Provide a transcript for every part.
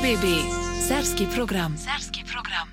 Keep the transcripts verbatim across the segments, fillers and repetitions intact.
B B. Serbski program. Serbski program.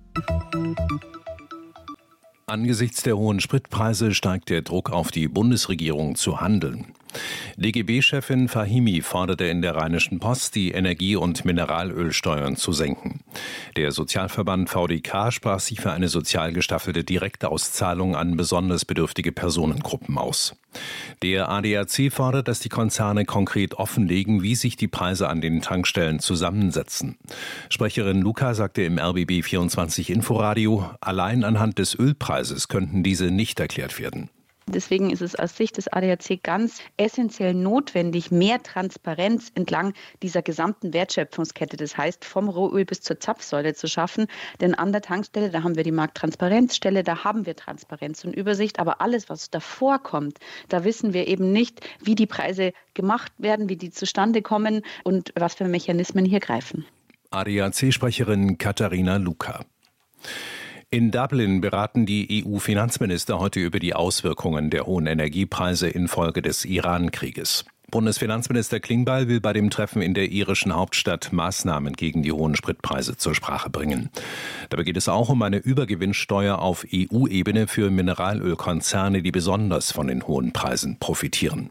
Angesichts der hohen Spritpreise steigt der Druck auf die Bundesregierung zu handeln. D G B-Chefin Fahimi forderte in der Rheinischen Post, die Energie- und Mineralölsteuern zu senken. Der Sozialverband V D K sprach sich für eine sozial gestaffelte Direktauszahlung an besonders bedürftige Personengruppen aus. Der A D A C fordert, dass die Konzerne konkret offenlegen, wie sich die Preise an den Tankstellen zusammensetzen. Sprecherin Luca sagte im R B B vierundzwanzig Inforadio, allein anhand des Ölpreises könnten diese nicht erklärt werden. Deswegen ist es aus Sicht des A D A C ganz essentiell notwendig, mehr Transparenz entlang dieser gesamten Wertschöpfungskette, das heißt vom Rohöl bis zur Zapfsäule zu schaffen. Denn an der Tankstelle, da haben wir die Markttransparenzstelle, da haben wir Transparenz und Übersicht. Aber alles, was davor kommt, da wissen wir eben nicht, wie die Preise gemacht werden, wie die zustande kommen und was für Mechanismen hier greifen. A D A C-Sprecherin Katharina Luca. In Dublin beraten die E U-Finanzminister heute über die Auswirkungen der hohen Energiepreise infolge des Iran-Krieges. Bundesfinanzminister Klingbeil will bei dem Treffen in der irischen Hauptstadt Maßnahmen gegen die hohen Spritpreise zur Sprache bringen. Dabei geht es auch um eine Übergewinnsteuer auf E U-Ebene für Mineralölkonzerne, die besonders von den hohen Preisen profitieren.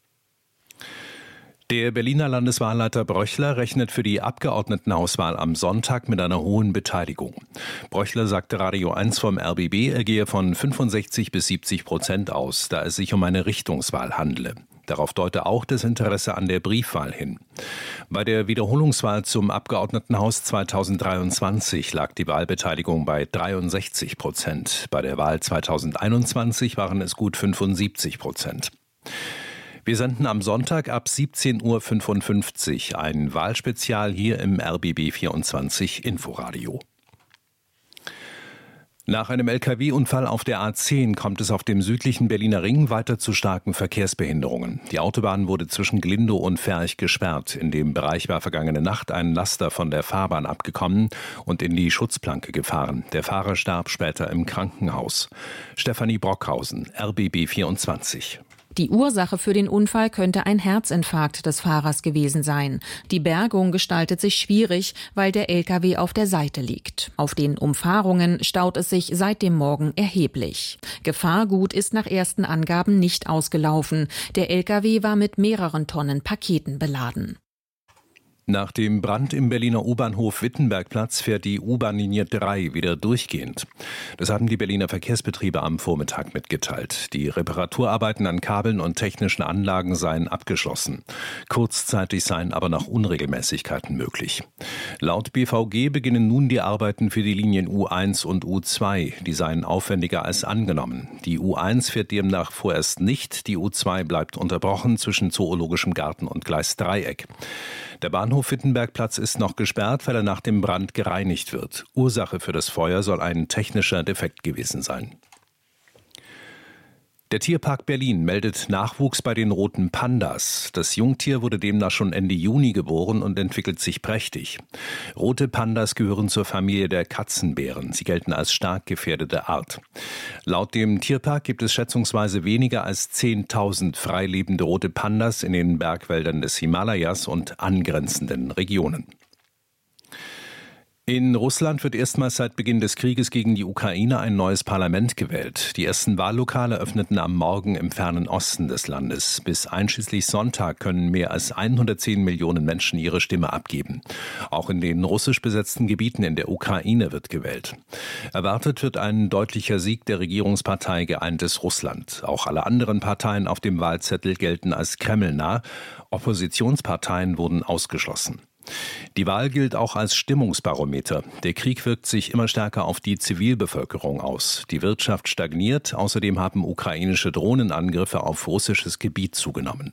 Der Berliner Landeswahlleiter Bröchler rechnet für die Abgeordnetenhauswahl am Sonntag mit einer hohen Beteiligung. Bröchler sagte Radio eins vom R B B, er gehe von fünfundsechzig bis siebzig Prozent aus, da es sich um eine Richtungswahl handele. Darauf deute auch das Interesse an der Briefwahl hin. Bei der Wiederholungswahl zum Abgeordnetenhaus zweitausenddreiundzwanzig lag die Wahlbeteiligung bei dreiundsechzig Prozent. Bei der Wahl zweitausendeinundzwanzig waren es gut fünfundsiebzig Prozent. Wir senden am Sonntag ab siebzehn Uhr fünfundfünfzig ein Wahlspezial hier im R B B vierundzwanzig Inforadio. Nach einem L K W-Unfall auf der A zehn kommt es auf dem südlichen Berliner Ring weiter zu starken Verkehrsbehinderungen. Die Autobahn wurde zwischen Glindow und Ferch gesperrt. In dem Bereich war vergangene Nacht ein Laster von der Fahrbahn abgekommen und in die Schutzplanke gefahren. Der Fahrer starb später im Krankenhaus. Stefanie Brockhausen, R B B vierundzwanzig. Die Ursache für den Unfall könnte ein Herzinfarkt des Fahrers gewesen sein. Die Bergung gestaltet sich schwierig, weil der L K W auf der Seite liegt. Auf den Umfahrungen staut es sich seit dem Morgen erheblich. Gefahrgut ist nach ersten Angaben nicht ausgelaufen. Der L K W war mit mehreren Tonnen Paketen beladen. Nach dem Brand im Berliner U-Bahnhof Wittenbergplatz fährt die U-Bahn-Linie drei wieder durchgehend. Das haben die Berliner Verkehrsbetriebe am Vormittag mitgeteilt. Die Reparaturarbeiten an Kabeln und technischen Anlagen seien abgeschlossen. Kurzzeitig seien aber noch Unregelmäßigkeiten möglich. Laut B V G beginnen nun die Arbeiten für die Linien U eins und U zwei. Die seien aufwendiger als angenommen. Die U eins fährt demnach vorerst nicht. Die U zwei bleibt unterbrochen zwischen Zoologischem Garten und Gleisdreieck. Der Bahnhof Wittenbergplatz ist noch gesperrt, weil er nach dem Brand gereinigt wird. Ursache für das Feuer soll ein technischer Defekt gewesen sein. Der Tierpark Berlin meldet Nachwuchs bei den roten Pandas. Das Jungtier wurde demnach schon Ende Juni geboren und entwickelt sich prächtig. Rote Pandas gehören zur Familie der Katzenbären. Sie gelten als stark gefährdete Art. Laut dem Tierpark gibt es schätzungsweise weniger als zehntausend freilebende rote Pandas in den Bergwäldern des Himalayas und angrenzenden Regionen. In Russland wird erstmals seit Beginn des Krieges gegen die Ukraine ein neues Parlament gewählt. Die ersten Wahllokale öffneten am Morgen im fernen Osten des Landes. Bis einschließlich Sonntag können mehr als hundertzehn Millionen Menschen ihre Stimme abgeben. Auch in den russisch besetzten Gebieten in der Ukraine wird gewählt. Erwartet wird ein deutlicher Sieg der Regierungspartei Geeintes Russland. Auch alle anderen Parteien auf dem Wahlzettel gelten als kremlnah. Oppositionsparteien wurden ausgeschlossen. Die Wahl gilt auch als Stimmungsbarometer. Der Krieg wirkt sich immer stärker auf die Zivilbevölkerung aus. Die Wirtschaft stagniert. Außerdem haben ukrainische Drohnenangriffe auf russisches Gebiet zugenommen.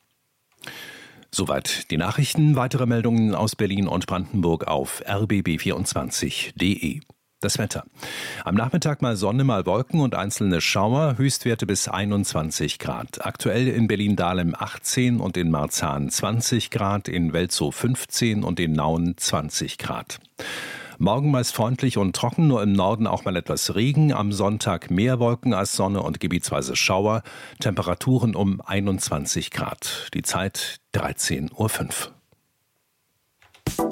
Soweit die Nachrichten. Weitere Meldungen aus Berlin und Brandenburg auf r b b vierundzwanzig punkt d e. Das Wetter. Am Nachmittag mal Sonne, mal Wolken und einzelne Schauer, Höchstwerte bis einundzwanzig Grad. Aktuell in Berlin-Dahlem achtzehn und in Marzahn zwanzig Grad, in Welzow fünfzehn und in Nauen zwanzig Grad. Morgen meist freundlich und trocken, nur im Norden auch mal etwas Regen. Am Sonntag mehr Wolken als Sonne und gebietsweise Schauer. Temperaturen um einundzwanzig Grad. Die Zeit dreizehn Uhr fünf.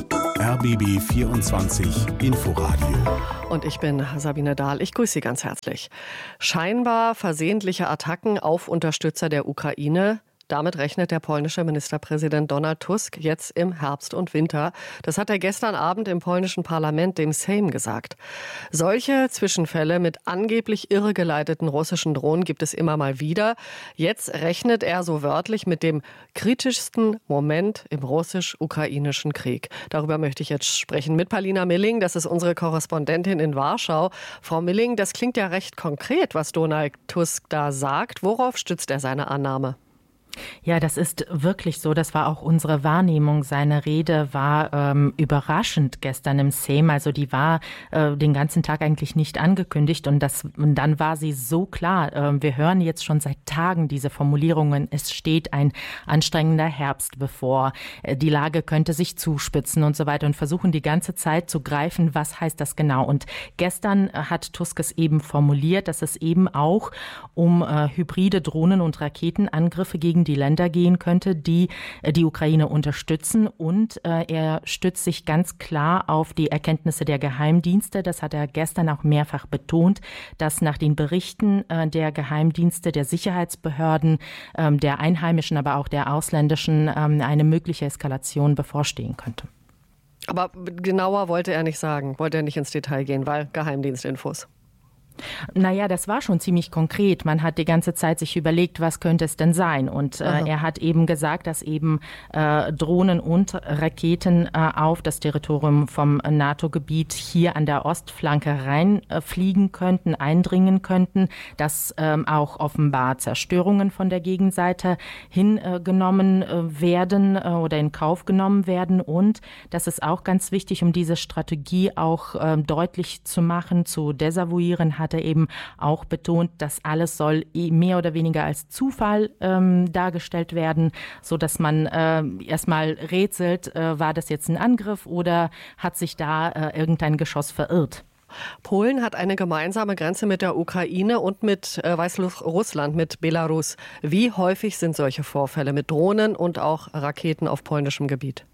R B B vierundzwanzig Inforadio. Und ich bin Sabine Dahl. Ich grüße Sie ganz herzlich. Scheinbar versehentliche Attacken auf Unterstützer der Ukraine. Damit rechnet der polnische Ministerpräsident Donald Tusk jetzt im Herbst und Winter. Das hat er gestern Abend im polnischen Parlament, dem Sejm, gesagt. Solche Zwischenfälle mit angeblich irregeleiteten russischen Drohnen gibt es immer mal wieder. Jetzt rechnet er so wörtlich mit dem kritischsten Moment im russisch-ukrainischen Krieg. Darüber möchte ich jetzt sprechen mit Paulina Milling. Das ist unsere Korrespondentin in Warschau. Frau Milling, das klingt ja recht konkret, was Donald Tusk da sagt. Worauf stützt er seine Annahme? Ja, das ist wirklich so. Das war auch unsere Wahrnehmung. Seine Rede war ähm, überraschend gestern im Sejm. Also die war äh, den ganzen Tag eigentlich nicht angekündigt. Und, das, und dann war sie so klar. Äh, wir hören jetzt schon seit Tagen diese Formulierungen. Es steht ein anstrengender Herbst bevor. Äh, die Lage könnte sich zuspitzen und so weiter. Und versuchen die ganze Zeit zu greifen, was heißt das genau. Und gestern hat Tusk es eben formuliert, dass es eben auch um äh, hybride Drohnen- und Raketenangriffe gegen die Länder gehen könnte, die äh, die Ukraine unterstützen. Und äh, er stützt sich ganz klar auf die Erkenntnisse der Geheimdienste. Das hat er gestern auch mehrfach betont, dass nach den Berichten äh, der Geheimdienste, der Sicherheitsbehörden, äh, der einheimischen, aber auch der ausländischen, äh, eine mögliche Eskalation bevorstehen könnte. Aber genauer wollte er nicht sagen, wollte er nicht ins Detail gehen, weil Geheimdienstinfos. Naja, das war schon ziemlich konkret. Man hat die ganze Zeit sich überlegt, was könnte es denn sein? Und äh, er hat eben gesagt, dass eben äh, Drohnen und Raketen äh, auf das Territorium vom NATO-Gebiet hier an der Ostflanke reinfliegen äh, könnten, eindringen könnten, dass ähm, auch offenbar Zerstörungen von der Gegenseite hingenommen äh, werden äh, oder in Kauf genommen werden. Und das ist auch ganz wichtig, um diese Strategie auch äh, deutlich zu machen, zu desavouieren, hat er eben auch betont, dass alles soll mehr oder weniger als Zufall ähm, dargestellt werden, so dass man äh, erstmal rätselt, äh, war das jetzt ein Angriff oder hat sich da äh, irgendein Geschoss verirrt? Polen hat eine gemeinsame Grenze mit der Ukraine und mit äh, Weißrussland, mit Belarus. Wie häufig sind solche Vorfälle mit Drohnen und auch Raketen auf polnischem Gebiet?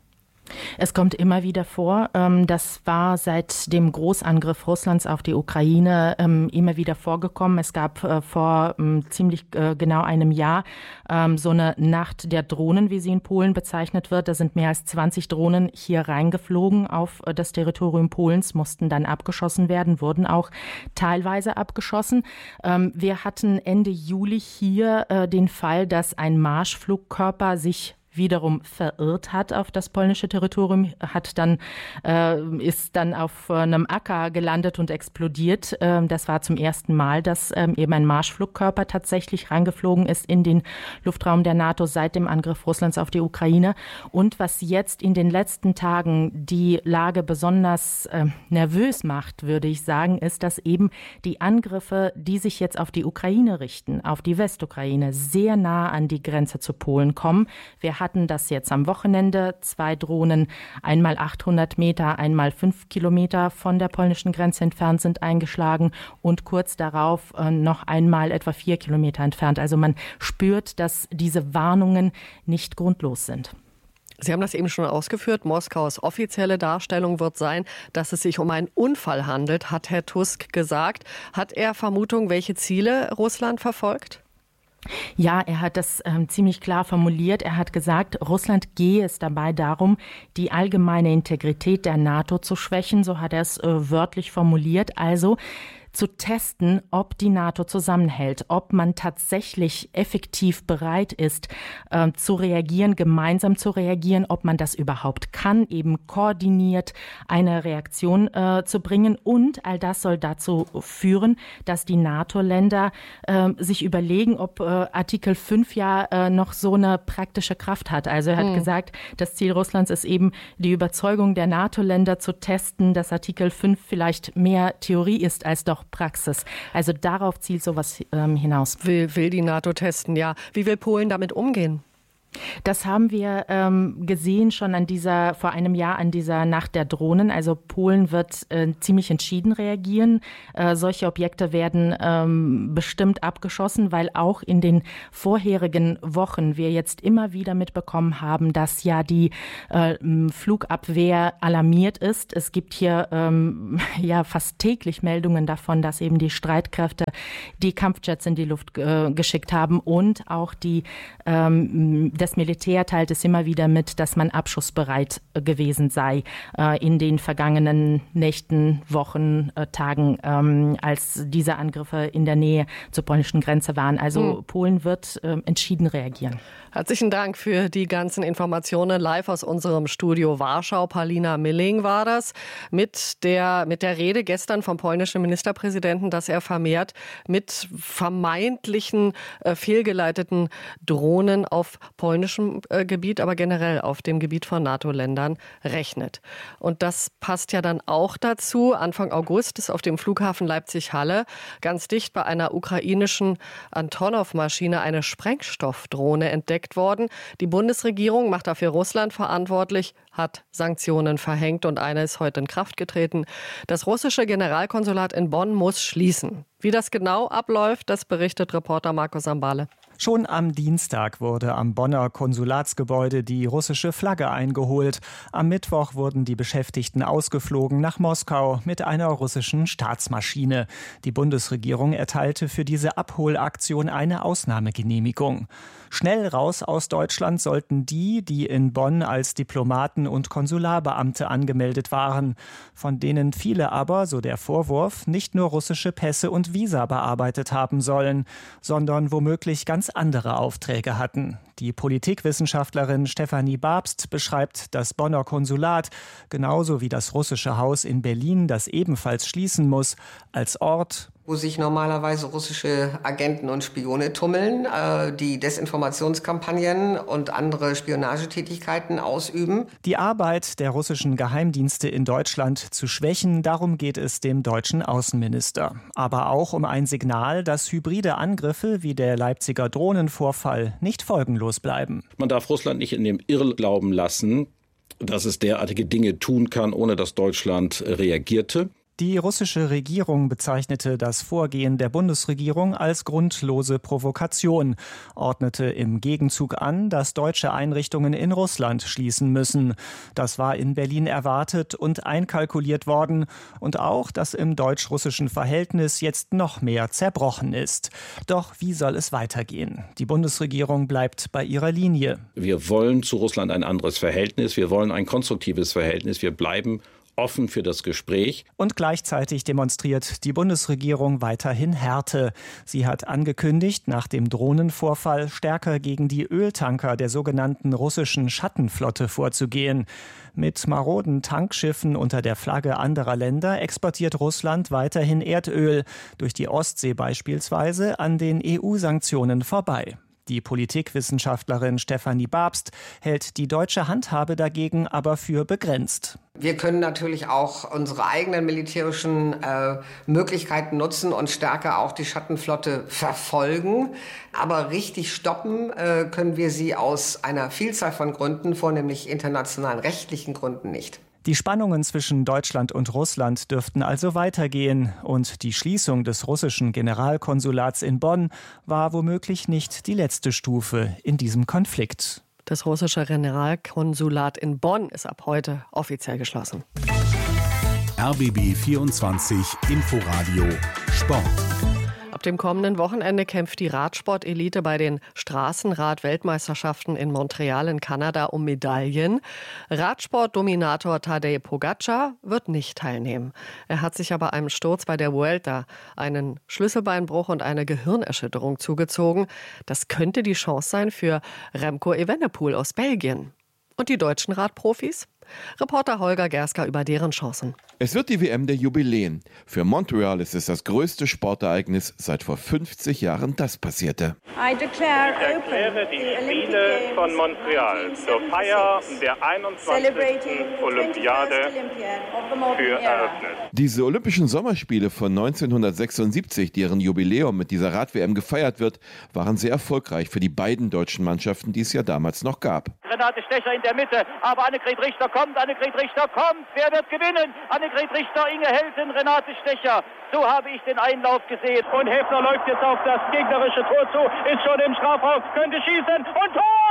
Es kommt immer wieder vor. Das war seit dem Großangriff Russlands auf die Ukraine immer wieder vorgekommen. Es gab vor ziemlich genau einem Jahr so eine Nacht der Drohnen, wie sie in Polen bezeichnet wird. Da sind mehr als zwanzig Drohnen hier reingeflogen auf das Territorium Polens, mussten dann abgeschossen werden, wurden auch teilweise abgeschossen. Wir hatten Ende Juli hier den Fall, dass ein Marschflugkörper sich wiederum verirrt hat auf das polnische Territorium, hat dann, äh, ist dann auf einem Acker gelandet und explodiert. Ähm, das war zum ersten Mal, dass ähm, eben ein Marschflugkörper tatsächlich reingeflogen ist in den Luftraum der NATO seit dem Angriff Russlands auf die Ukraine. Und was jetzt in den letzten Tagen die Lage besonders äh, nervös macht, würde ich sagen, ist, dass eben die Angriffe, die sich jetzt auf die Ukraine richten, auf die Westukraine, sehr nah an die Grenze zu Polen kommen. Wir hatten das jetzt am Wochenende, zwei Drohnen, einmal achthundert Meter, einmal fünf Kilometer von der polnischen Grenze entfernt sind eingeschlagen und kurz darauf äh, noch einmal etwa vier Kilometer entfernt. Also man spürt, dass diese Warnungen nicht grundlos sind. Sie haben das eben schon ausgeführt. Moskaus offizielle Darstellung wird sein, dass es sich um einen Unfall handelt, hat Herr Tusk gesagt. Hat er Vermutung, welche Ziele Russland verfolgt? Ja, er hat das ähm, ziemlich klar formuliert. Er hat gesagt, Russland gehe es dabei darum, die allgemeine Integrität der NATO zu schwächen. So hat er es äh, wörtlich formuliert. Also zu testen, ob die NATO zusammenhält, ob man tatsächlich effektiv bereit ist, äh, zu reagieren, gemeinsam zu reagieren, ob man das überhaupt kann, eben koordiniert eine Reaktion äh, zu bringen. Und all das soll dazu führen, dass die NATO-Länder äh, sich überlegen, ob äh, Artikel fünf ja äh, noch so eine praktische Kraft hat. Also er hat mhm. gesagt, das Ziel Russlands ist eben, die Überzeugung der NATO-Länder zu testen, dass Artikel fünf vielleicht mehr Theorie ist als doch Praxis. Also darauf zielt sowas ähm, hinaus. Will, will die NATO testen, ja. Wie will Polen damit umgehen? Das haben wir ähm, gesehen schon an dieser, vor einem Jahr an dieser Nacht der Drohnen. Also Polen wird äh, ziemlich entschieden reagieren. Äh, solche Objekte werden ähm, bestimmt abgeschossen, weil auch in den vorherigen Wochen wir jetzt immer wieder mitbekommen haben, dass ja die äh, Flugabwehr alarmiert ist. Es gibt hier ähm, ja fast täglich Meldungen davon, dass eben die Streitkräfte die Kampfjets in die Luft äh, geschickt haben und auch die ähm, das Militär teilt es immer wieder mit, dass man abschussbereit gewesen sei äh, in den vergangenen Nächten, Wochen, äh, Tagen, ähm, als diese Angriffe in der Nähe zur polnischen Grenze waren. Also hm. Polen wird äh, entschieden reagieren. Herzlichen Dank für die ganzen Informationen live aus unserem Studio Warschau. Paulina Milling war das mit der, mit der Rede gestern vom polnischen Ministerpräsidenten, dass er vermehrt mit vermeintlichen äh, fehlgeleiteten Drohnen auf polnischem äh, Gebiet, aber generell auf dem Gebiet von NATO-Ländern rechnet. Und das passt ja dann auch dazu. Anfang August ist auf dem Flughafen Leipzig-Halle ganz dicht bei einer ukrainischen Antonov-Maschine eine Sprengstoffdrohne entdeckt worden. Die Bundesregierung macht dafür Russland verantwortlich, hat Sanktionen verhängt und eine ist heute in Kraft getreten. Das russische Generalkonsulat in Bonn muss schließen. Wie das genau abläuft, das berichtet Reporter Marco Sambale. Schon am Dienstag wurde am Bonner Konsulatsgebäude die russische Flagge eingeholt. Am Mittwoch wurden die Beschäftigten ausgeflogen nach Moskau mit einer russischen Staatsmaschine. Die Bundesregierung erteilte für diese Abholaktion eine Ausnahmegenehmigung. Schnell raus aus Deutschland sollten die, die in Bonn als Diplomaten und Konsularbeamte angemeldet waren. Von denen viele aber, so der Vorwurf, nicht nur russische Pässe und Visa bearbeitet haben sollen, sondern womöglich ganz andere Aufträge hatten. Die Politikwissenschaftlerin Stefanie Babst beschreibt das Bonner Konsulat, genauso wie das russische Haus in Berlin, das ebenfalls schließen muss, als Ort, wo sich normalerweise russische Agenten und Spione tummeln, äh, die Desinformationskampagnen und andere Spionagetätigkeiten ausüben. Die Arbeit der russischen Geheimdienste in Deutschland zu schwächen, darum geht es dem deutschen Außenminister. Aber auch um ein Signal, dass hybride Angriffe wie der Leipziger Drohnenvorfall nicht folgenlos bleiben. Man darf Russland nicht in dem Irrglauben lassen, dass es derartige Dinge tun kann, ohne dass Deutschland reagierte. Die russische Regierung bezeichnete das Vorgehen der Bundesregierung als grundlose Provokation, ordnete im Gegenzug an, dass deutsche Einrichtungen in Russland schließen müssen. Das war in Berlin erwartet und einkalkuliert worden und auch, dass im deutsch-russischen Verhältnis jetzt noch mehr zerbrochen ist. Doch wie soll es weitergehen? Die Bundesregierung bleibt bei ihrer Linie. Wir wollen zu Russland ein anderes Verhältnis, wir wollen ein konstruktives Verhältnis, wir bleiben offen für das Gespräch. Und gleichzeitig demonstriert die Bundesregierung weiterhin Härte. Sie hat angekündigt, nach dem Drohnenvorfall stärker gegen die Öltanker der sogenannten russischen Schattenflotte vorzugehen. Mit maroden Tankschiffen unter der Flagge anderer Länder exportiert Russland weiterhin Erdöl, durch die Ostsee beispielsweise, an den E U-Sanktionen vorbei. Die Politikwissenschaftlerin Stefanie Babst hält die deutsche Handhabe dagegen aber für begrenzt. Wir können natürlich auch unsere eigenen militärischen äh, Möglichkeiten nutzen und stärker auch die Schattenflotte verfolgen. Aber richtig stoppen äh, können wir sie aus einer Vielzahl von Gründen, vornehmlich internationalen rechtlichen Gründen, nicht. Die Spannungen zwischen Deutschland und Russland dürften also weitergehen und die Schließung des russischen Generalkonsulats in Bonn war womöglich nicht die letzte Stufe in diesem Konflikt. Das russische Generalkonsulat in Bonn ist ab heute offiziell geschlossen. R B B vierundzwanzig Inforadio Sport. Ab dem kommenden Wochenende kämpft die Radsport-Elite bei den Straßenrad-Weltmeisterschaften in Montreal in Kanada um Medaillen. Radsport-Dominator Tadej Pogačar wird nicht teilnehmen. Er hat sich aber einem Sturz bei der Vuelta einen Schlüsselbeinbruch und eine Gehirnerschütterung zugezogen. Das könnte die Chance sein für Remco Evenepoel aus Belgien. Und die deutschen Radprofis? Reporter Holger Gersker über deren Chancen. Es wird die W M der Jubiläen. Für Montreal ist es das größte Sportereignis, seit vor fünfzig Jahren das passierte. Ich erkläre die Spiele von Montreal zur Feier der einundzwanzigsten Olympiade für eröffnet. Diese Olympischen Sommerspiele von neunzehnhundertsechsundsiebzig, deren Jubiläum mit dieser Rad-W M gefeiert wird, waren sehr erfolgreich für die beiden deutschen Mannschaften, die es ja damals noch gab. Renate Stecher in der Mitte, aber Annegret Richter kommt, Annegret Richter kommt. Wer wird gewinnen? Annegret Richter, Inge Helten, Renate Stecher. So habe ich den Einlauf gesehen. Und Häfner läuft jetzt auf das gegnerische Tor zu, ist schon im Strafraum, könnte schießen und Tor!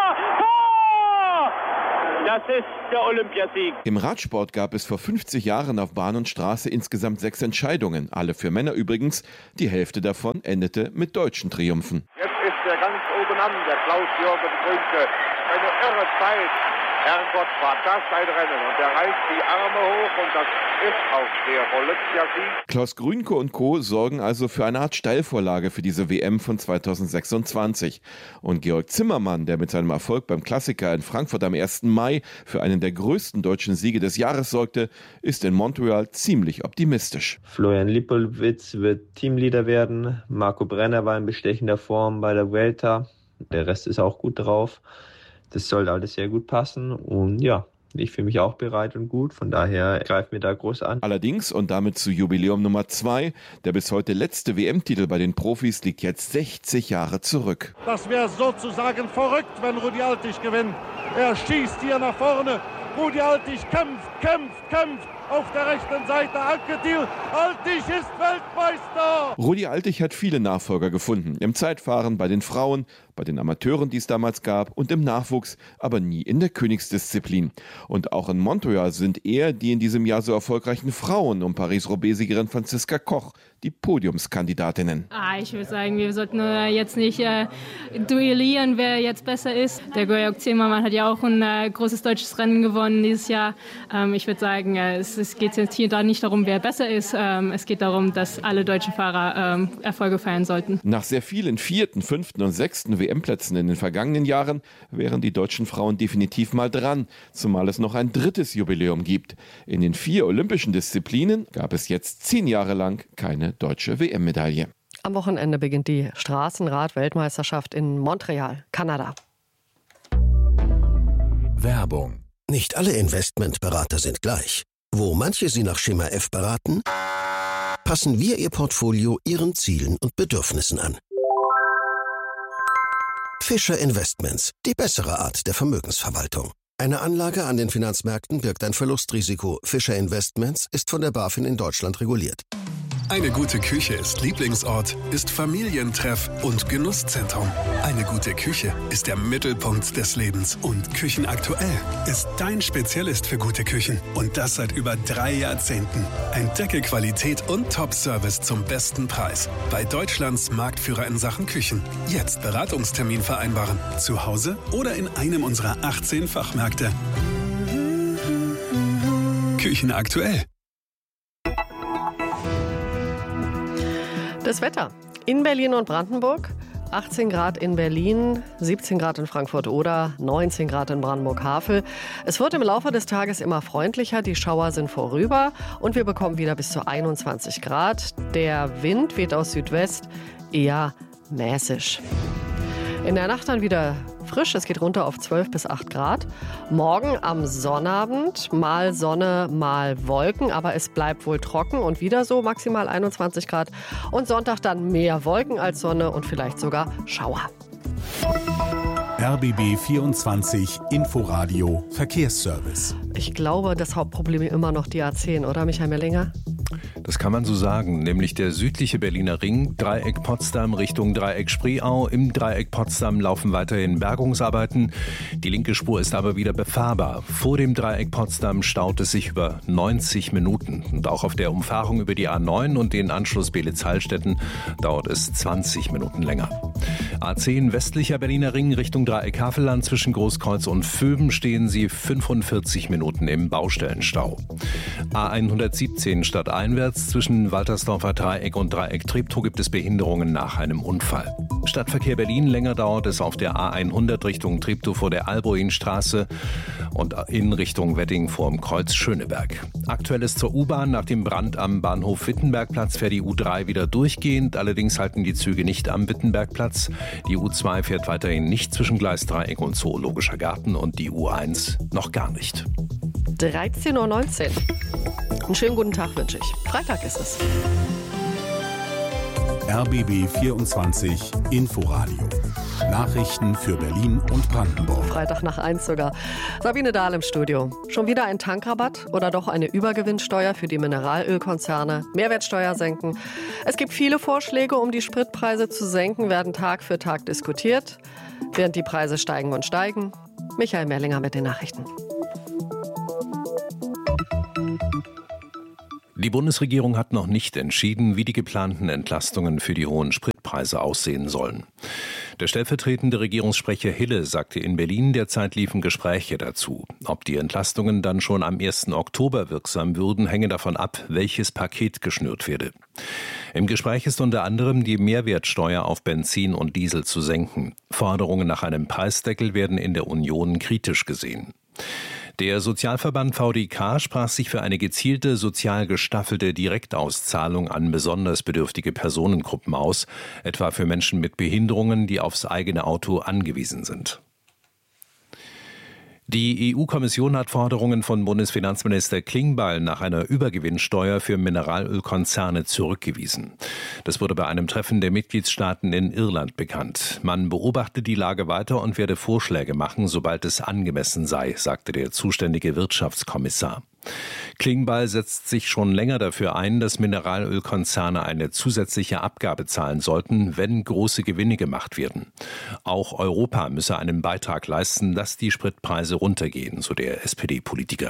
Tor! Das ist der Olympiasieg. Im Radsport gab es vor fünfzig Jahren auf Bahn und Straße insgesamt sechs Entscheidungen, alle für Männer übrigens. Die Hälfte davon endete mit deutschen Triumphen. Jetzt ist er ganz oben an, der Klaus-Jürgen Grünke. Eine irre Zeit. Herrgott, war das ein Rennen. Und er reißt die Arme hoch und das ist auch der Olympiasieg. Klaus Grünke und Co. sorgen also für eine Art Steilvorlage für diese W M von zweitausendsechsundzwanzig. Und Georg Zimmermann, der mit seinem Erfolg beim Klassiker in Frankfurt am ersten Mai für einen der größten deutschen Siege des Jahres sorgte, ist in Montreal ziemlich optimistisch. Florian Lipowitz wird Teamleader werden. Marco Brenner war in bestechender Form bei der Vuelta. Der Rest ist auch gut drauf. Das soll alles sehr gut passen und ja, ich fühle mich auch bereit und gut, von daher greift mir da groß an. Allerdings, und damit zu Jubiläum Nummer zwei, der bis heute letzte W M-Titel bei den Profis liegt jetzt sechzig Jahre zurück. Das wäre sozusagen verrückt, wenn Rudi Altig gewinnt. Er schießt hier nach vorne. Rudi Altig kämpft, kämpft, kämpft. Auf der rechten Seite Anke Thiel. Altig ist Weltmeister! Rudi Altig hat viele Nachfolger gefunden. Im Zeitfahren, bei den Frauen, bei den Amateuren, die es damals gab und im Nachwuchs, aber nie in der Königsdisziplin. Und auch in Montreal sind eher die in diesem Jahr so erfolgreichen Frauen um Paris-Roubaix-Siegerin Franziska Koch die Podiumskandidatinnen. Ah, ich würde sagen, wir sollten jetzt nicht äh, duellieren, wer jetzt besser ist. Der Georg Zimmermann hat ja auch ein äh, großes deutsches Rennen gewonnen dieses Jahr. Ähm, ich würde sagen, äh, es, es geht jetzt hier da nicht darum, wer besser ist. Ähm, es geht darum, dass alle deutschen Fahrer ähm, Erfolge feiern sollten. Nach sehr vielen vierten, fünften und sechsten W M-Plätzen in den vergangenen Jahren wären die deutschen Frauen definitiv mal dran, zumal es noch ein drittes Jubiläum gibt. In den vier olympischen Disziplinen gab es jetzt zehn Jahre lang keine deutsche W M-Medaille. Am Wochenende beginnt die Straßenrad-Weltmeisterschaft in Montreal, Kanada. Werbung. Nicht alle Investmentberater sind gleich. Wo manche Sie nach Schema F beraten, passen wir Ihr Portfolio Ihren Zielen und Bedürfnissen an. Fischer Investments, die bessere Art der Vermögensverwaltung. Eine Anlage an den Finanzmärkten birgt ein Verlustrisiko. Fischer Investments ist von der BaFin in Deutschland reguliert. Eine gute Küche ist Lieblingsort, ist Familientreff und Genusszentrum. Eine gute Küche ist der Mittelpunkt des Lebens. Und Küchenaktuell ist dein Spezialist für gute Küchen. Und das seit über drei Jahrzehnten. Entdecke Qualität und Top-Service zum besten Preis. Bei Deutschlands Marktführer in Sachen Küchen. Jetzt Beratungstermin vereinbaren. Zu Hause oder in einem unserer achtzehn Fachmärkte. Küchenaktuell. Das Wetter in Berlin und Brandenburg. achtzehn Grad in Berlin, siebzehn Grad in Frankfurt-Oder, neunzehn Grad in Brandenburg-Havel. Es wird im Laufe des Tages immer freundlicher, die Schauer sind vorüber und wir bekommen wieder bis zu einundzwanzig Grad. Der Wind weht aus Südwest, eher mäßig. In der Nacht dann wieder frisch, es geht runter auf zwölf bis acht Grad. Morgen am Sonnabend mal Sonne, mal Wolken, aber es bleibt wohl trocken und wieder so maximal einundzwanzig Grad. Und Sonntag dann mehr Wolken als Sonne und vielleicht sogar Schauer. R B B vierundzwanzig Inforadio Verkehrsservice. Ich glaube, das Hauptproblem immer noch die A zehn, oder Michael Mellinger? Das kann man so sagen, nämlich der südliche Berliner Ring, Dreieck Potsdam Richtung Dreieck Spreeau. Im Dreieck Potsdam laufen weiterhin Bergungsarbeiten. Die linke Spur ist aber wieder befahrbar. Vor dem Dreieck Potsdam staut es sich über neunzig Minuten. Und auch auf der Umfahrung über die A neun und den Anschluss Beelitz-Heilstätten dauert es zwanzig Minuten länger. A zehn westlicher Berliner Ring Richtung Dreieck Havelland zwischen Großkreuz und Vöben stehen Sie fünfundvierzig Minuten im Baustellenstau. A hundertsiebzehn stadteinwärts zwischen Waltersdorfer Dreieck und Dreieck Treptow gibt es Behinderungen nach einem Unfall. Stadtverkehr Berlin, länger dauert es auf der A hundert Richtung Treptow vor der Alboinstraße und in Richtung Wedding vorm Kreuz Schöneberg. Aktuell ist zur U-Bahn nach dem Brand am Bahnhof Wittenbergplatz fährt die U drei wieder durchgehend, allerdings halten die Züge nicht am Wittenbergplatz. Die U zwei fährt weiterhin nicht zwischen Gleis Dreieck und Zoologischer Garten und die U eins noch gar nicht. dreizehn Uhr neunzehn. Einen schönen guten Tag wünsche ich. Freitag ist es. R B B vierundzwanzig Inforadio. Nachrichten für Berlin und Brandenburg. Freitag nach eins sogar. Sabine Dahl im Studio. Schon wieder ein Tankrabatt oder doch eine Übergewinnsteuer für die Mineralölkonzerne? Mehrwertsteuer senken? Es gibt viele Vorschläge, um die Spritpreise zu senken, werden Tag für Tag diskutiert, während die Preise steigen und steigen. Michael Merlinger mit den Nachrichten. Die Bundesregierung hat noch nicht entschieden, wie die geplanten Entlastungen für die hohen Spritpreise aussehen sollen. Der stellvertretende Regierungssprecher Hille sagte in Berlin, derzeit liefen Gespräche dazu. Ob die Entlastungen dann schon am ersten Oktober wirksam würden, hänge davon ab, welches Paket geschnürt werde. Im Gespräch ist unter anderem die Mehrwertsteuer auf Benzin und Diesel zu senken. Forderungen nach einem Preisdeckel werden in der Union kritisch gesehen. Der Sozialverband V D K sprach sich für eine gezielte, sozial gestaffelte Direktauszahlung an besonders bedürftige Personengruppen aus, etwa für Menschen mit Behinderungen, die aufs eigene Auto angewiesen sind. Die E U-Kommission hat Forderungen von Bundesfinanzminister Klingbeil nach einer Übergewinnsteuer für Mineralölkonzerne zurückgewiesen. Das wurde bei einem Treffen der Mitgliedstaaten in Irland bekannt. Man beobachte die Lage weiter und werde Vorschläge machen, sobald es angemessen sei, sagte der zuständige Wirtschaftskommissar. Klingbeil setzt sich schon länger dafür ein, dass Mineralölkonzerne eine zusätzliche Abgabe zahlen sollten, wenn große Gewinne gemacht werden. Auch Europa müsse einen Beitrag leisten, dass die Spritpreise runtergehen, so der S P D-Politiker.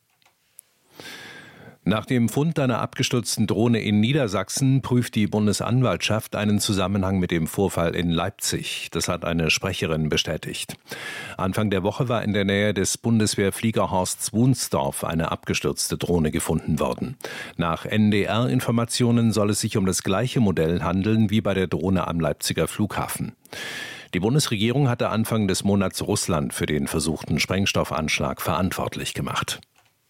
Nach dem Fund einer abgestürzten Drohne in Niedersachsen prüft die Bundesanwaltschaft einen Zusammenhang mit dem Vorfall in Leipzig. Das hat eine Sprecherin bestätigt. Anfang der Woche war in der Nähe des Bundeswehrfliegerhorsts Wunsdorf eine abgestürzte Drohne gefunden worden. Nach N D R-Informationen soll es sich um das gleiche Modell handeln wie bei der Drohne am Leipziger Flughafen. Die Bundesregierung hatte Anfang des Monats Russland für den versuchten Sprengstoffanschlag verantwortlich gemacht.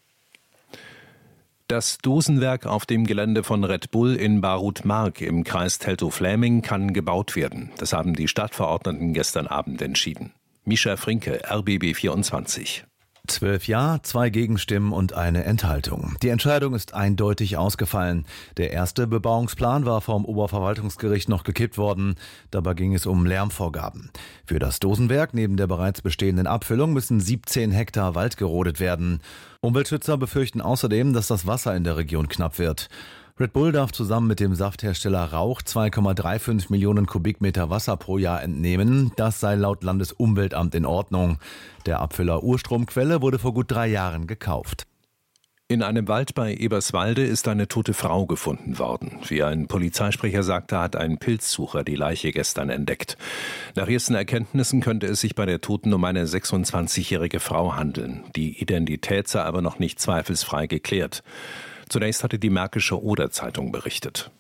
Das Dosenwerk auf dem Gelände von Red Bull in Barut-Mark im Kreis Teltow-Fläming kann gebaut werden. Das haben die Stadtverordneten gestern Abend entschieden. Mischa Frinke, R B B vierundzwanzig. Zwölf Ja, zwei Gegenstimmen und eine Enthaltung. Die Entscheidung ist eindeutig ausgefallen. Der erste Bebauungsplan war vom Oberverwaltungsgericht noch gekippt worden. Dabei ging es um Lärmvorgaben. Für das Dosenwerk neben der bereits bestehenden Abfüllung müssen siebzehn Hektar Wald gerodet werden. Umweltschützer befürchten außerdem, dass das Wasser in der Region knapp wird. Red Bull darf zusammen mit dem Safthersteller Rauch zwei Komma fünfunddreißig Millionen Kubikmeter Wasser pro Jahr entnehmen. Das sei laut Landesumweltamt in Ordnung. Der Abfüller Urstromquelle wurde vor gut drei Jahren gekauft. In einem Wald bei Eberswalde ist eine tote Frau gefunden worden. Wie ein Polizeisprecher sagte, hat ein Pilzsucher die Leiche gestern entdeckt. Nach ersten Erkenntnissen könnte es sich bei der Toten um eine sechsundzwanzigjährige Frau handeln. Die Identität sei aber noch nicht zweifelsfrei geklärt. Zunächst hatte die Märkische Oder-Zeitung berichtet.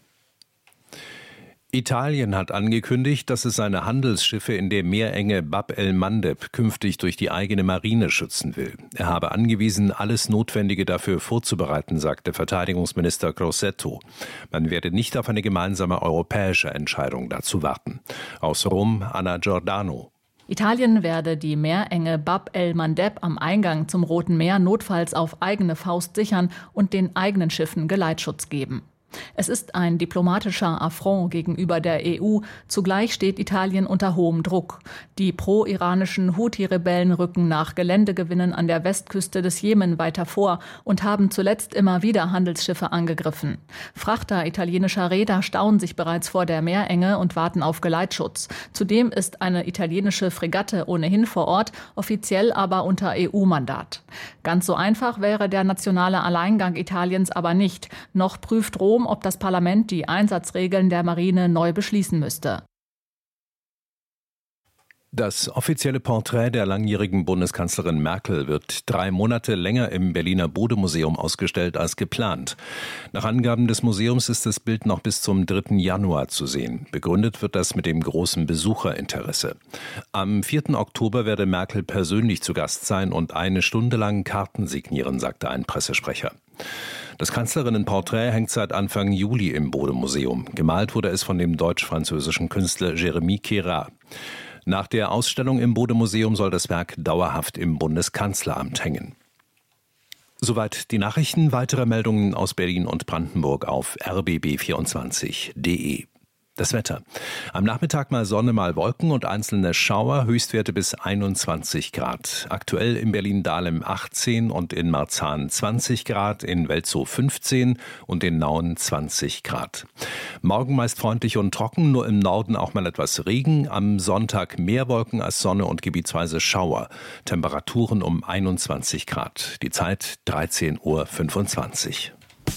Italien hat angekündigt, dass es seine Handelsschiffe in der Meerenge Bab el-Mandeb künftig durch die eigene Marine schützen will. Er habe angewiesen, alles Notwendige dafür vorzubereiten, sagte Verteidigungsminister Crosetto. Man werde nicht auf eine gemeinsame europäische Entscheidung dazu warten. Aus Rom, Anna Giordano. Italien werde die Meerenge Bab el-Mandeb am Eingang zum Roten Meer notfalls auf eigene Faust sichern und den eigenen Schiffen Geleitschutz geben. Es ist ein diplomatischer Affront gegenüber der E U. Zugleich steht Italien unter hohem Druck. Die pro-iranischen Houthi-Rebellen rücken nach Geländegewinnen an der Westküste des Jemen weiter vor und haben zuletzt immer wieder Handelsschiffe angegriffen. Frachter italienischer Reeder stauen sich bereits vor der Meerenge und warten auf Geleitschutz. Zudem ist eine italienische Fregatte ohnehin vor Ort, offiziell aber unter E U-Mandat. Ganz so einfach wäre der nationale Alleingang Italiens aber nicht. Noch prüft Rom, ob das Parlament die Einsatzregeln der Marine neu beschließen müsste. Das offizielle Porträt der langjährigen Bundeskanzlerin Merkel wird drei Monate länger im Berliner Bode-Museum ausgestellt als geplant. Nach Angaben des Museums ist das Bild noch bis zum dritten Januar zu sehen. Begründet wird das mit dem großen Besucherinteresse. Am vierten Oktober werde Merkel persönlich zu Gast sein und eine Stunde lang Karten signieren, sagte ein Pressesprecher. Das Kanzlerinnenporträt hängt seit Anfang Juli im Bode-Museum. Gemalt wurde es von dem deutsch-französischen Künstler Jérémy Queyras. Nach der Ausstellung im Bode-Museum soll das Werk dauerhaft im Bundeskanzleramt hängen. Soweit die Nachrichten. Weitere Meldungen aus Berlin und Brandenburg auf r b b vierundzwanzig punkt d e. Das Wetter. Am Nachmittag mal Sonne, mal Wolken und einzelne Schauer, Höchstwerte bis einundzwanzig Grad. Aktuell in Berlin-Dahlem achtzehn und in Marzahn zwanzig Grad, in Welzow fünfzehn und in Nauen zwanzig Grad. Morgen meist freundlich und trocken, nur im Norden auch mal etwas Regen. Am Sonntag mehr Wolken als Sonne und gebietsweise Schauer. Temperaturen um einundzwanzig Grad. Die Zeit dreizehn Uhr fünfundzwanzig.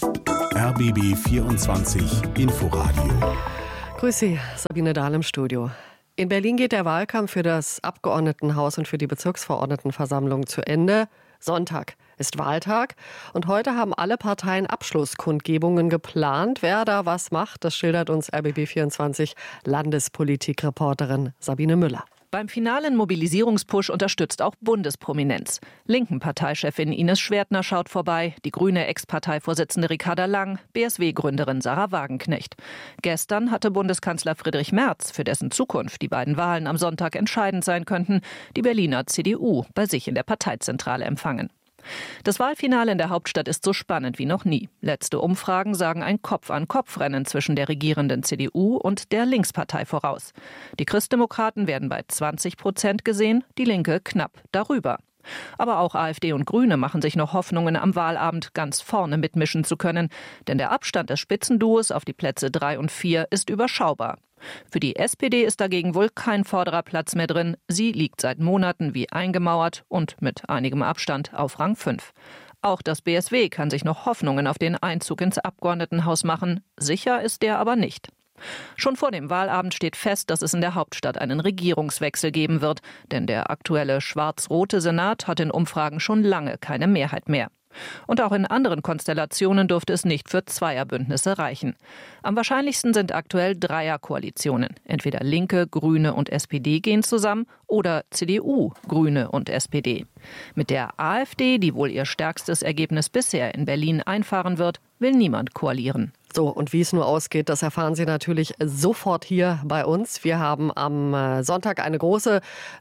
R B B vierundzwanzig Inforadio. Grüß Sie, Sabine Dahl im Studio. In Berlin geht der Wahlkampf für das Abgeordnetenhaus und für die Bezirksverordnetenversammlung zu Ende. Sonntag ist Wahltag und heute haben alle Parteien Abschlusskundgebungen geplant. Wer da was macht, das schildert uns R B B vierundzwanzig Landespolitikreporterin Sabine Müller. Beim finalen Mobilisierungspush unterstützt auch Bundesprominenz. Linken-Parteichefin Ines Schwertner schaut vorbei, die grüne Ex-Parteivorsitzende Ricarda Lang, B S W-Gründerin Sarah Wagenknecht. Gestern hatte Bundeskanzler Friedrich Merz, für dessen Zukunft die beiden Wahlen am Sonntag entscheidend sein könnten, die Berliner C D U bei sich in der Parteizentrale empfangen. Das Wahlfinale in der Hauptstadt ist so spannend wie noch nie. Letzte Umfragen sagen ein Kopf-an-Kopf-Rennen zwischen der regierenden C D U und der Linkspartei voraus. Die Christdemokraten werden bei zwanzig Prozent gesehen, die Linke knapp darüber. Aber auch AfD und Grüne machen sich noch Hoffnungen, am Wahlabend ganz vorne mitmischen zu können. Denn der Abstand des Spitzenduos auf die Plätze drei und vier ist überschaubar. Für die S P D ist dagegen wohl kein vorderer Platz mehr drin. Sie liegt seit Monaten wie eingemauert und mit einigem Abstand auf Rang fünf. Auch das B S W kann sich noch Hoffnungen auf den Einzug ins Abgeordnetenhaus machen. Sicher ist der aber nicht. Schon vor dem Wahlabend steht fest, dass es in der Hauptstadt einen Regierungswechsel geben wird. Denn der aktuelle schwarz-rote Senat hat in Umfragen schon lange keine Mehrheit mehr. Und auch in anderen Konstellationen dürfte es nicht für Zweierbündnisse reichen. Am wahrscheinlichsten sind aktuell Dreierkoalitionen. Entweder Linke, Grüne und S P D gehen zusammen oder C D U, Grüne und S P D. Mit der AfD, die wohl ihr stärkstes Ergebnis bisher in Berlin einfahren wird, will niemand koalieren. So, und wie es nur ausgeht, das erfahren Sie natürlich sofort hier bei uns. Wir haben am Sonntag eine große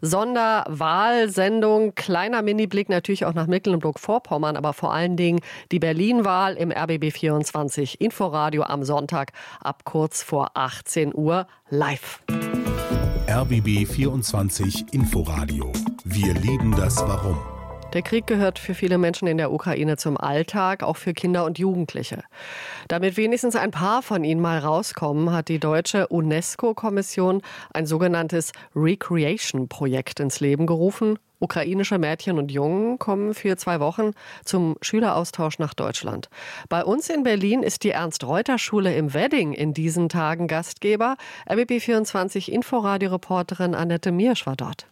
Sonderwahlsendung. Kleiner Mini-Blick natürlich auch nach Mecklenburg-Vorpommern, aber vor allen Dingen die Berlin-Wahl im R B B vierundzwanzig Inforadio am Sonntag ab kurz vor achtzehn Uhr live. R B B vierundzwanzig Inforadio. Wir lieben das Warum. Der Krieg gehört für viele Menschen in der Ukraine zum Alltag, auch für Kinder und Jugendliche. Damit wenigstens ein paar von ihnen mal rauskommen, hat die deutsche UNESCO-Kommission ein sogenanntes Recreation-Projekt ins Leben gerufen. Ukrainische Mädchen und Jungen kommen für zwei Wochen zum Schüleraustausch nach Deutschland. Bei uns in Berlin ist die Ernst-Reuter-Schule im Wedding in diesen Tagen Gastgeber. R B B vierundzwanzig Inforadio-Reporterin Annette Miersch war dort.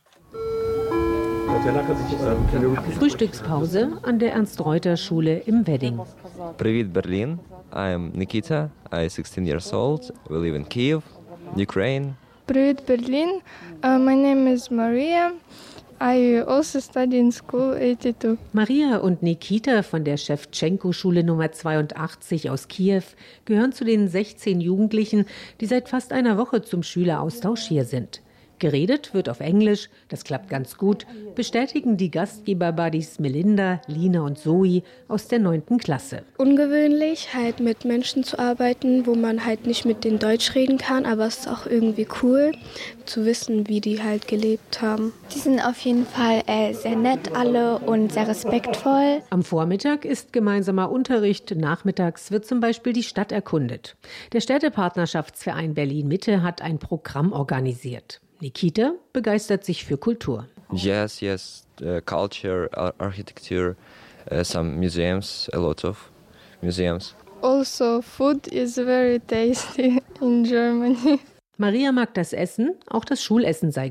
Frühstückspause an der Ernst-Reuter-Schule im Wedding. Привет, Berlin. I'm Nikita. I'm sixteen years old. We live in Kiev, Ukraine. Привет, Berlin. Uh, my name is Maria. I also study in school eighty-two. Maria und Nikita von der Schewtschenko-Schule Nummer zweiundachtzig aus Kiew gehören zu den sechzehn Jugendlichen, die seit fast einer Woche zum Schüleraustausch hier sind. Geredet wird auf Englisch, das klappt ganz gut, bestätigen die Gastgeber-Buddies Melinda, Lina und Zoe aus der neunten Klasse. Ungewöhnlich, halt mit Menschen zu arbeiten, wo man halt nicht mit denen Deutsch reden kann, aber es ist auch irgendwie cool, zu wissen, wie die halt gelebt haben. Die sind auf jeden Fall äh, sehr nett alle und sehr respektvoll. Am Vormittag ist gemeinsamer Unterricht, nachmittags wird zum Beispiel die Stadt erkundet. Der Städtepartnerschaftsverein Berlin-Mitte hat ein Programm organisiert. Nikita begeistert sich für Kultur. Yes, yes, uh, culture, architecture, uh, some museums, a lot of museums. Also, food is very tasty in Germany. Maria mag das Essen, auch das Schulessen sei gut.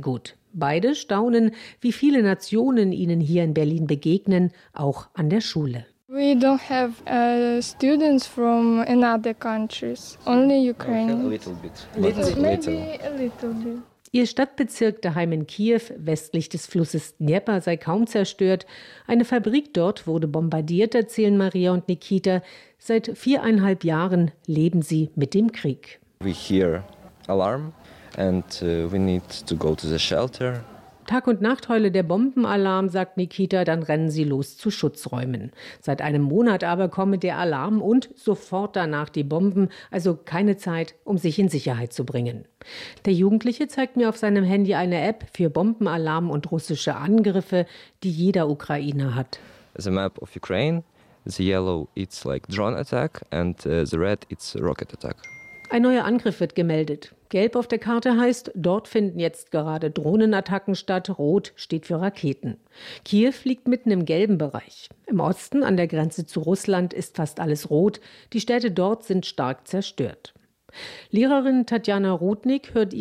Beide staunen, wie viele Nationen ihnen hier in Berlin begegnen, auch an der Schule. We don't have uh, students from another countries, only Ukraine. A little bit. Little, maybe a little bit. Ihr Stadtbezirk daheim in Kiew, westlich des Flusses Dnepr, sei kaum zerstört. Eine Fabrik dort wurde bombardiert, erzählen Maria und Nikita. Seit viereinhalb Jahren leben sie mit dem Krieg. We hear alarm and uh, we need to go to the shelter. Tag und Nacht heule der Bombenalarm, sagt Nikita, dann rennen sie los zu Schutzräumen. Seit einem Monat aber komme der Alarm und sofort danach die Bomben, also keine Zeit, um sich in Sicherheit zu bringen. Der Jugendliche zeigt mir auf seinem Handy eine App für Bombenalarm und russische Angriffe, die jeder Ukrainer hat. The map of Ukraine, the yellow it's like drone attack and uh, the red it's rocket attack. Ein neuer Angriff wird gemeldet. Gelb auf der Karte heißt, dort finden jetzt gerade Drohnenattacken statt. Rot steht für Raketen. Kiew liegt mitten im gelben Bereich. Im Osten, an der Grenze zu Russland, ist fast alles rot. Die Städte dort sind stark zerstört. Lehrerin Tatjana Rudnik hört